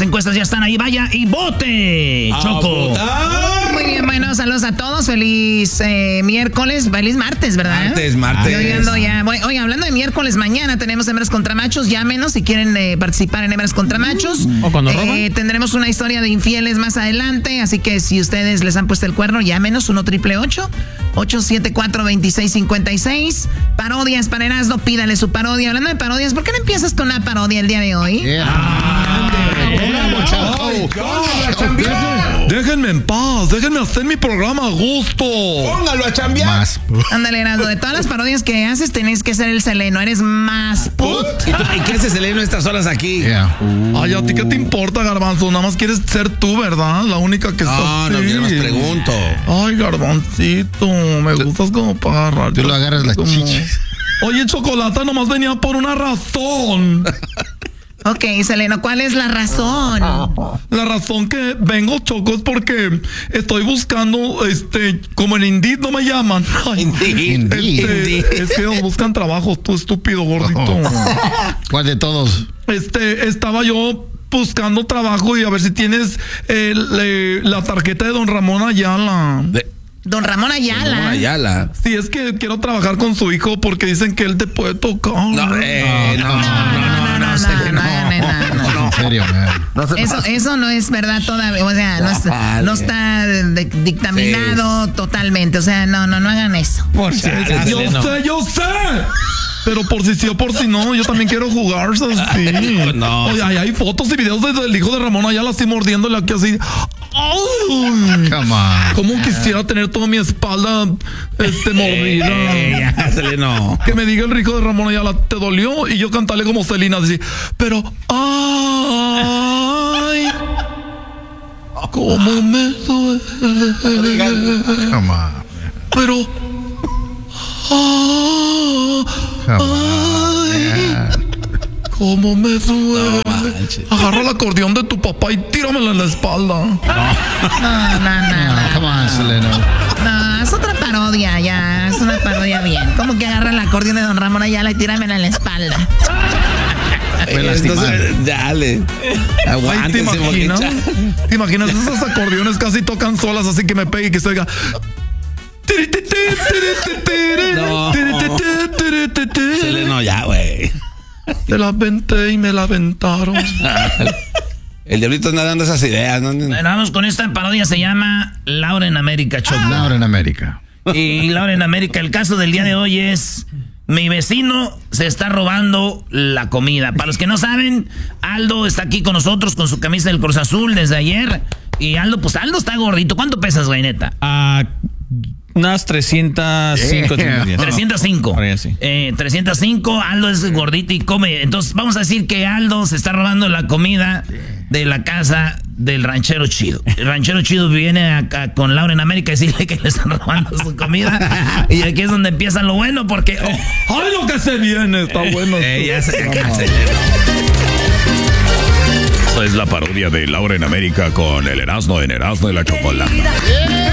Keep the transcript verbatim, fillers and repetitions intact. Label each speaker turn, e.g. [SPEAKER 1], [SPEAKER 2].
[SPEAKER 1] encuestas ya están ahí. Vaya y vote, Choco.
[SPEAKER 2] Muy bien, bueno, saludos a todos. Feliz eh, miércoles, feliz martes, ¿verdad?
[SPEAKER 3] Martes, martes.
[SPEAKER 2] Oye, ando ya, bueno, oye, hablando de miércoles, mañana tenemos hembras contra machos. Llámenos si quieren eh, participar en hembras contra machos.
[SPEAKER 1] ¿O cuando
[SPEAKER 2] eh,
[SPEAKER 1] roban?
[SPEAKER 2] Tendremos una historia de infieles más adelante. Así que si ustedes les han puesto el cuerno, llámenos uno triple ocho, ocho siete cuatro, dos seis cinco seis. Parodias para Erasmo, pídale su parodia. Hablando de parodias, ¿por qué no empiezas con una parodia el día de hoy?
[SPEAKER 4] Yeah. Ah,
[SPEAKER 5] Déjenme en paz, déjenme hacer mi programa a gusto.
[SPEAKER 3] Póngalo a chambear.
[SPEAKER 4] Más.
[SPEAKER 2] Ándale, Erasmo, de todas las parodias que haces, tenés que ser el Seleno. Eres más put.
[SPEAKER 3] ¿Y, tú- y qué hace Seleno estas horas aquí?
[SPEAKER 4] Yeah.
[SPEAKER 5] Ay, ¿a ti qué te importa, Garbanzo? Nada más quieres ser tú, ¿verdad? La única que
[SPEAKER 3] No,
[SPEAKER 5] está
[SPEAKER 3] no,
[SPEAKER 5] aquí.
[SPEAKER 3] yo más pregunto.
[SPEAKER 5] Ay, Garbancito, me gustas como para agarrar.
[SPEAKER 4] Tú lo agarras las
[SPEAKER 5] Como-
[SPEAKER 4] chichis.
[SPEAKER 5] Oye, Chocolata nomás venía por una razón.
[SPEAKER 2] Ok, Seleno, ¿cuál es la razón?
[SPEAKER 5] La razón que vengo, Choco, es porque estoy buscando, este, como en Indeed no me llaman. Ay,
[SPEAKER 3] Indeed.
[SPEAKER 5] este,
[SPEAKER 3] Indeed.
[SPEAKER 5] es que nos buscan trabajo, tú estúpido gordito.
[SPEAKER 4] Oh. ¿Cuál de todos?
[SPEAKER 5] Este, estaba yo buscando trabajo y a ver si tienes eh, le- la tarjeta de Don Ramón Ayala.
[SPEAKER 3] De-
[SPEAKER 2] Don Ramón Ayala.
[SPEAKER 3] Ramón Ayala.
[SPEAKER 5] Sí, es que quiero trabajar con su hijo porque dicen que él te puede tocar.
[SPEAKER 3] No, eh, no, no, no, no, no, Seleno.
[SPEAKER 2] no, no, no, no.
[SPEAKER 4] En serio, man.
[SPEAKER 3] No se
[SPEAKER 2] Eso,
[SPEAKER 3] pase.
[SPEAKER 2] eso no es verdad todavía, o sea, no, está,
[SPEAKER 3] Vale.
[SPEAKER 2] no está de- dictaminado totalmente, o sea, no, no, no hagan eso.
[SPEAKER 3] Por si acaso.
[SPEAKER 5] Yo sé, yo sé. Pero por si sí o por si no, yo también quiero jugar así.
[SPEAKER 3] No.
[SPEAKER 5] Oye, ahí hay fotos y videos del del hijo de Ramón Ayala así mordiéndole aquí así. ¡Ay!
[SPEAKER 4] Come on.
[SPEAKER 5] ¿Cómo quisiera tener toda mi espalda este, mordida?
[SPEAKER 3] Eh, ya, Seleno.
[SPEAKER 5] Que me diga el hijo de Ramón Ayala, ¿te dolió? Y yo cantarle como Selena, así, pero ¡ay! ¿Cómo me duele?
[SPEAKER 4] Come on.
[SPEAKER 5] Pero ¡ah!
[SPEAKER 4] Come on.
[SPEAKER 5] ¡Ay!
[SPEAKER 4] Yeah.
[SPEAKER 5] ¿Cómo me duele?
[SPEAKER 3] No manches.
[SPEAKER 5] Agarra el acordeón de tu papá y tíramela en la espalda.
[SPEAKER 2] No, no, no,
[SPEAKER 4] No, come on, Seleno.
[SPEAKER 2] no, es otra parodia, ya, es una parodia bien. Como que agarra el acordeón de Don Ramón Ayala y tíramela en la espalda.
[SPEAKER 4] Fue lastimar.
[SPEAKER 3] Entonces, dale.
[SPEAKER 5] Ay, ¿te
[SPEAKER 3] Aguántese,
[SPEAKER 5] imaginas?
[SPEAKER 3] porque-
[SPEAKER 5] ¿Te imaginas? Esos acordeones casi tocan solas, así que me pegue y que se oiga.
[SPEAKER 3] No. Seleno, ya, güey.
[SPEAKER 5] Te la venté y me la aventaron.
[SPEAKER 3] El diablito anda dando esas ideas, ¿no?
[SPEAKER 1] Bueno, vamos con esta parodia, se llama Laura en América, Choco.
[SPEAKER 4] Laura en América.
[SPEAKER 1] Y Laura en América, el caso del día de hoy es: mi vecino se está robando la comida. Para los que no saben, Aldo está aquí con nosotros con su camisa del Cruz Azul desde ayer. Y Aldo, pues Aldo está gordito. ¿Cuánto pesas, güey, neta?
[SPEAKER 6] A unas trescientos cinco.
[SPEAKER 4] Yeah.
[SPEAKER 1] trescientos cinco.
[SPEAKER 6] Por ahí así.
[SPEAKER 1] Eh, trescientos cinco, Aldo es gordito y come. Entonces, vamos a decir que Aldo se está robando la comida de la casa del ranchero chido. El ranchero chido viene acá con Laura en América y decirle que le están robando su comida. Y aquí es donde empieza lo bueno, porque oh,
[SPEAKER 5] ¡Ay, lo que se viene! Está bueno.
[SPEAKER 3] Eh, ya se cansa.
[SPEAKER 7] Esta es la parodia de Laura en América con el Erasmo en Erasmo de la Chocolata.